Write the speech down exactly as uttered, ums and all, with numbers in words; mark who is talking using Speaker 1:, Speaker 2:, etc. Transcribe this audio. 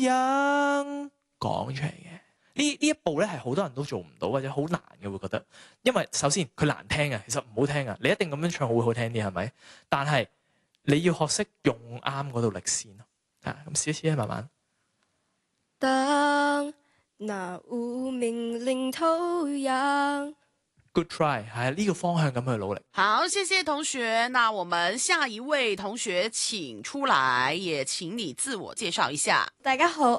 Speaker 1: 樣講出嚟嘅。呢呢一步咧係好多人都做唔到或者好難嘅，會覺得，因為首先佢難聽啊，其實唔好聽啊，你一定咁樣唱會好聽啲係咪？但係你要學識用啱嗰度力先咯，啊咁試一試啊，慢慢。
Speaker 2: 當那無名領頭羊。
Speaker 1: Good try， 係呢個方向咁去努力。
Speaker 3: 好，謝謝同學。那我們下一位同學請出來，也請你自我介紹一下。
Speaker 2: 大家好，